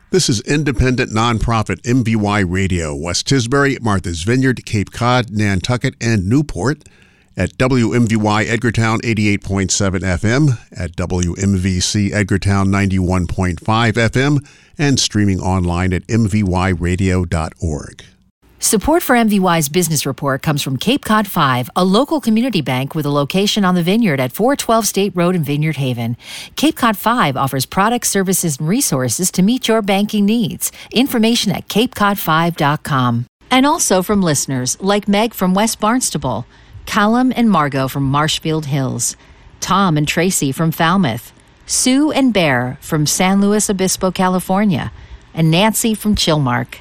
This is independent nonprofit MVY Radio, West Tisbury, Martha's Vineyard, Cape Cod, Nantucket, and Newport at WMVY Edgartown 88.7 FM, at WMVC Edgartown 91.5 FM, and streaming online at mvyradio.org. Support for MVY's Business Report comes from Cape Cod 5, a local community bank with a location on the Vineyard at 412 State Road in Vineyard Haven. Cape Cod 5 offers products, services, and resources to meet your banking needs. Information at capecod5.com. And also from listeners like Meg from West Barnstable, Callum and Margot from Marshfield Hills, Tom and Tracy from Falmouth, Sue and Bear from San Luis Obispo, California, and Nancy from Chilmark.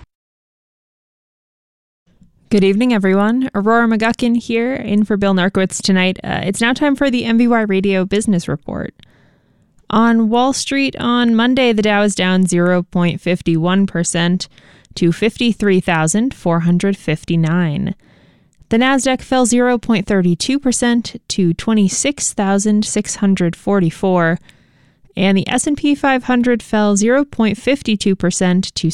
Good evening, everyone. Aurora McGuckin here, in for Bill Narkowitz tonight. It's now time for the MVY Radio Business Report. On Wall Street on Monday, the Dow is down 0.51% to 53,459. The Nasdaq fell 0.32% to 26,644. And the S&P 500 fell 0.52% to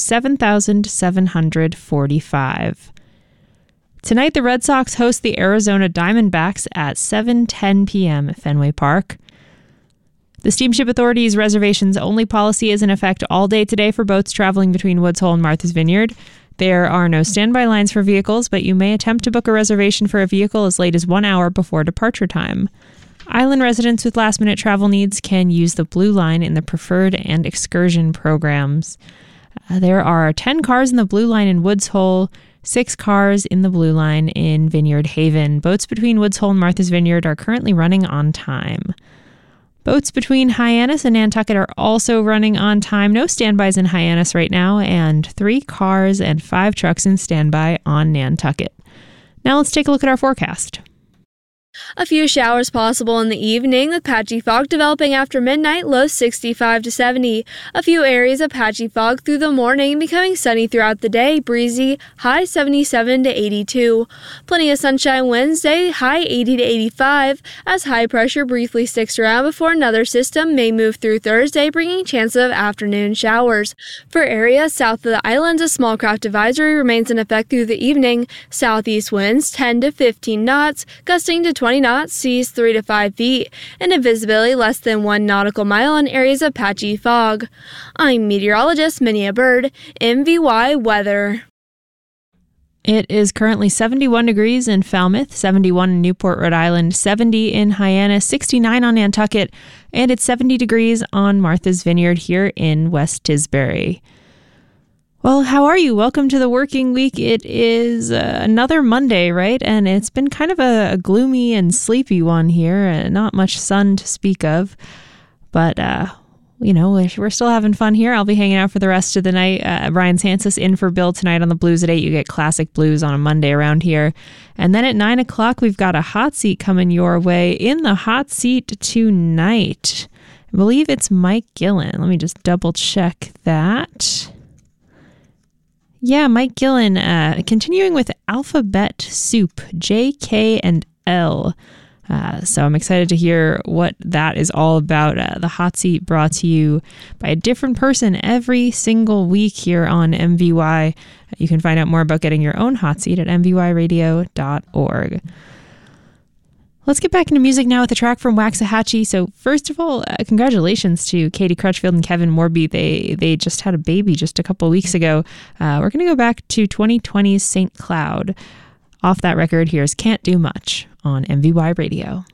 7,745. Tonight, the Red Sox host the Arizona Diamondbacks at 7:10 p.m. at Fenway Park. The Steamship Authority's reservations-only policy is in effect all day today for boats traveling between Woods Hole and Martha's Vineyard. There are no standby lines for vehicles, but you may attempt to book a reservation for a vehicle as late as 1 hour before departure time. Island residents with last-minute travel needs can use the Blue Line in the Preferred and Excursion programs. There are 10 cars in the Blue Line in Woods Hole, 6 cars in the Blue Line in Vineyard Haven. Boats between Woods Hole and Martha's Vineyard are currently running on time. Boats between Hyannis and Nantucket are also running on time. No standbys in Hyannis right now, and 3 cars and 5 trucks in standby on Nantucket. Now let's take a look at our forecast. A few showers possible in the evening, with patchy fog developing after midnight, low 65 to 70. A few areas of patchy fog through the morning, becoming sunny throughout the day, breezy, high 77 to 82. Plenty of sunshine Wednesday, high 80 to 85, as high pressure briefly sticks around before another system may move through Thursday, bringing chance of afternoon showers. For areas south of the islands, a small craft advisory remains in effect through the evening. Southeast winds 10 to 15 knots, gusting to 20 knots, seas 3 to 5 feet, and a visibility less than 1 nautical mile in areas of patchy fog. I'm meteorologist Minia Bird, MVY Weather. It is currently 71 degrees in Falmouth, 71 in Newport, Rhode Island, 70 in Hyannis, 69 on Nantucket, and it's 70 degrees on Martha's Vineyard here in West Tisbury. Well, how are you? Welcome to the working week. It is another Monday, right? And it's been kind of a gloomy and sleepy one here. Not much sun to speak of. But, we're still having fun here. I'll be hanging out for the rest of the night. Brian Sansis in for Bill tonight on the Blues at 8. You get classic blues on a Monday around here. And then at 9 o'clock, we've got a hot seat coming your way. In the hot seat tonight, I believe it's Mike Gillen. Let me just double check that. Yeah, Mike Gillen, continuing with Alphabet Soup, J, K, and L. So I'm excited to hear what that is all about. The Hot Seat brought to you by a different person every single week here on MVY. You can find out more about getting your own hot seat at mvyradio.org. Let's get back into music now with a track from Waxahachie. So first of all, congratulations to Katie Crutchfield and Kevin Morby. They just had a baby just a couple weeks ago. We're going to go back to 2020's St. Cloud. Off that record, here's Can't Do Much on MVY Radio.